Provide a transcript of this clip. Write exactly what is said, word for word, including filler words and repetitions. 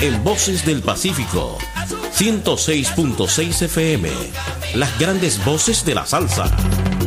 en Voces del Pacífico, ciento seis punto seis F M, las grandes voces de la salsa.